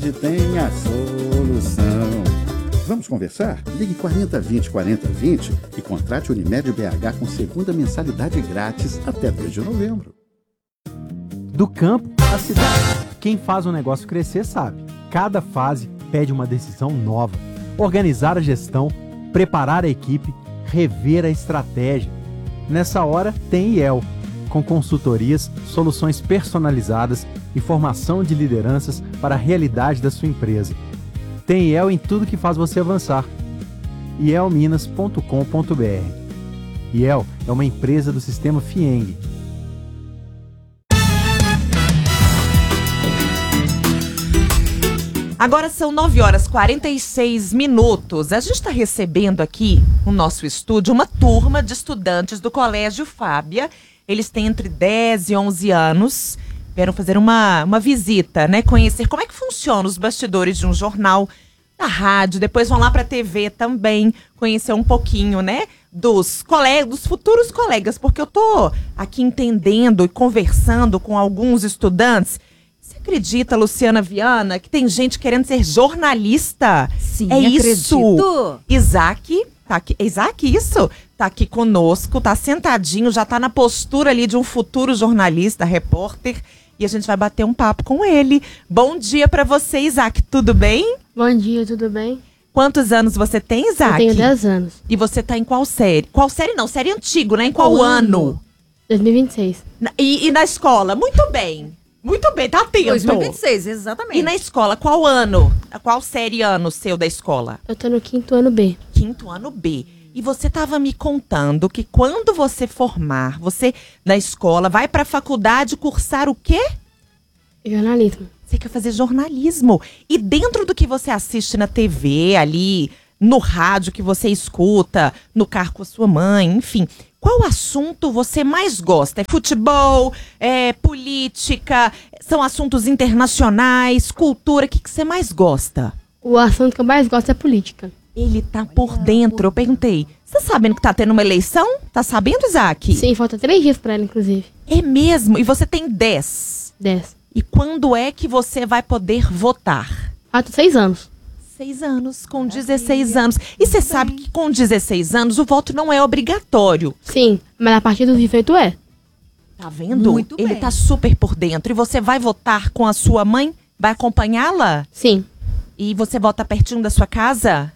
Tem a solução. Vamos conversar? Ligue 4020 4020 e contrate Unimed BH com segunda mensalidade grátis até 2 de novembro. Do campo à cidade. Quem faz um negócio crescer sabe. Cada fase pede uma decisão nova. Organizar a gestão, preparar a equipe, rever a estratégia. Nessa hora tem IEL, com consultorias, soluções personalizadas e formação de lideranças para a realidade da sua empresa. Tem IEL em tudo que faz você avançar. ielminas.com.br. IEL é uma empresa do sistema FIENG. Agora são 9h46. A gente está recebendo aqui no nosso estúdio uma turma de estudantes do Colégio Fábia. Eles têm entre 10 e 11 anos. Vieram fazer uma visita, né? Conhecer como é que funciona os bastidores de um jornal, da rádio. Depois vão lá para a TV também, conhecer um pouquinho, né? Dos futuros colegas. Porque eu tô aqui entendendo e conversando com alguns estudantes. Você acredita, Luciana Viana, que tem gente querendo ser jornalista? Sim, é acredito. Isso. Isaac, tá aqui. Isaac, isso? Tá aqui conosco, tá sentadinho, já tá na postura ali de um futuro jornalista, repórter. E a gente vai bater um papo com ele. Bom dia pra você, Isaac. Tudo bem? Bom dia, tudo bem? Quantos anos você tem, Isaac? Eu tenho 10 anos. E você tá em qual série? Qual série não? Série antigo, né? Em qual ano? 2026. E na escola? Muito bem. Muito bem, tá atento. 2026, exatamente. E na escola, qual ano? Qual série ano seu da escola? Eu tô no 5º ano B. 5º ano B. E você tava me contando que quando você formar, você na escola vai pra faculdade cursar o quê? Jornalismo. Você quer fazer jornalismo. E dentro do que você assiste na TV, ali, no rádio que você escuta, no carro com a sua mãe, enfim... Qual assunto você mais gosta? É futebol? É política? São assuntos internacionais? Cultura? O que você mais gosta? O assunto que eu mais gosto é política. Ele tá por dentro. Eu perguntei, você tá sabendo que tá tendo uma eleição? Tá sabendo, Isaac? Sim, falta 3 dias pra ela, inclusive. É mesmo? E você tem 10? 10. E quando é que você vai poder votar? Falta 6 anos. 6 anos, com 16 anos. E você sabe que com 16 anos o voto não é obrigatório. Sim, mas a partir dos 18 é. Tá vendo? Muito Ele bem. tá super por dentro. E você vai votar com a sua mãe? Vai acompanhá-la? Sim. E você vota pertinho da sua casa?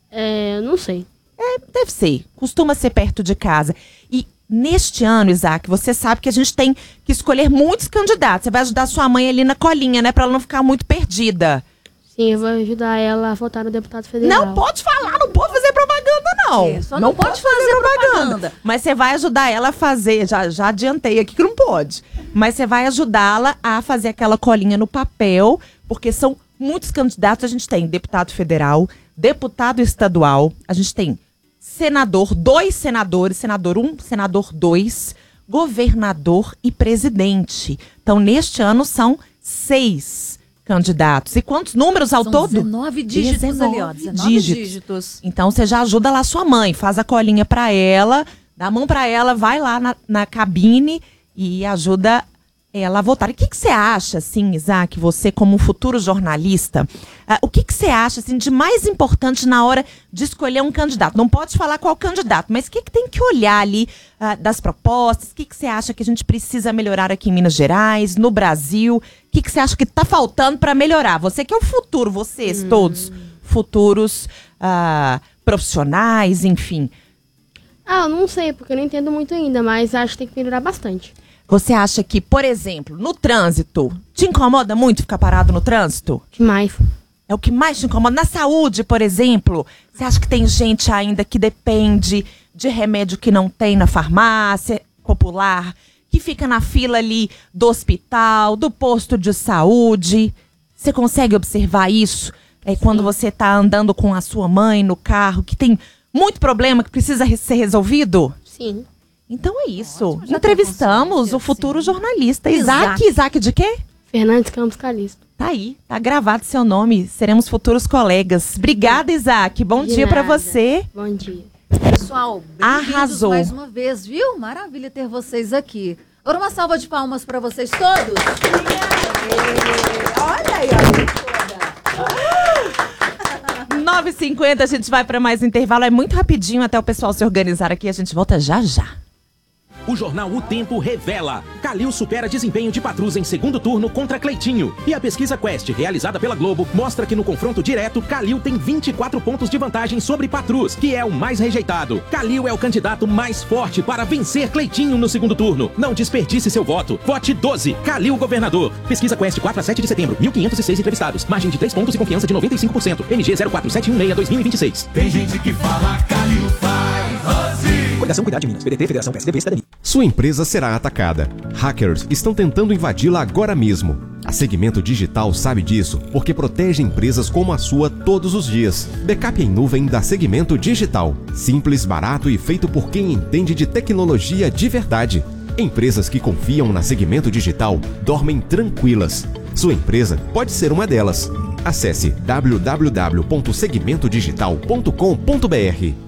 Não sei. Deve ser. Costuma ser perto de casa. E neste ano, Isaac, você sabe que a gente tem que escolher muitos candidatos. Você vai ajudar sua mãe ali na colinha, né? Pra ela não ficar muito perdida. Sim, eu vou ajudar ela a votar no deputado federal. Não pode falar, não pode fazer propaganda, não. É, só não pode fazer propaganda. Mas você vai ajudar ela a fazer, já adiantei aqui que não pode. Mas você vai ajudá-la a fazer aquela colinha no papel, porque são muitos candidatos. A gente tem deputado federal, deputado estadual, a gente tem senador, 2 senadores, senador 1, senador 2, governador e presidente. Então, neste ano, são 6 candidatos. E quantos números ao São todo? 19 dígitos ali, ó. 19 dígitos. Então você já ajuda lá sua mãe, faz a colinha pra ela, dá a mão pra ela, vai lá na cabine e ajuda ela a votar. E o que você acha, assim, Isaac, você como um futuro jornalista, o que você acha, assim, de mais importante na hora de escolher um candidato? Não pode falar qual candidato, mas o que tem que olhar ali das propostas? O que você acha que a gente precisa melhorar aqui em Minas Gerais, no Brasil? O que você acha que tá faltando para melhorar? Você que é o futuro, vocês todos, futuros profissionais, enfim. Eu não sei, porque eu não entendo muito ainda, mas acho que tem que melhorar bastante. Você acha que, por exemplo, no trânsito, te incomoda muito ficar parado no trânsito? Demais. É o que mais te incomoda? Na saúde, por exemplo, você acha que tem gente ainda que depende de remédio que não tem na farmácia popular, que fica na fila ali do hospital, do posto de saúde? Você consegue observar isso quando você está andando com a sua mãe no carro, que tem muito problema que precisa ser resolvido? Sim. Então é isso. Ótimo, já Entrevistamos tem o futuro consciência, jornalista. Isaac. Isaac de quê? Fernandes Campos Calixto. Tá aí, tá gravado seu nome. Seremos futuros colegas. Obrigada, Isaac. Bom De dia pra nada. você. Bom dia. Pessoal, bem-vindos Arrasou. mais uma vez, viu? Maravilha ter vocês aqui. Agora uma salva de palmas para vocês todos. Olha aí, a gente toda. 9h50, a gente vai para mais intervalo. É muito rapidinho até o pessoal se organizar aqui. A gente volta já já. O jornal O Tempo revela: Calil supera desempenho de Patrus em segundo turno contra Cleitinho. E a pesquisa Quest, realizada pela Globo, mostra que no confronto direto, Calil tem 24 pontos de vantagem sobre Patrus, que é o mais rejeitado. Calil é o candidato mais forte para vencer Cleitinho no segundo turno. Não desperdice seu voto. Vote 12. Calil governador. Pesquisa Quest 4 a 7 de setembro. 1.506 entrevistados. Margem de 3 pontos e confiança de 95%. MG 04716-2026. Tem gente que fala Calil faz Rose. Coligação Cuidar de Minas. PDT, Federação, PSDB, Cidadania. Sua empresa será atacada. Hackers estão tentando invadi-la agora mesmo. A Segmento Digital sabe disso porque protege empresas como a sua todos os dias. Backup em nuvem da Segmento Digital. Simples, barato e feito por quem entende de tecnologia de verdade. Empresas que confiam na Segmento Digital dormem tranquilas. Sua empresa pode ser uma delas. Acesse www.segmentodigital.com.br.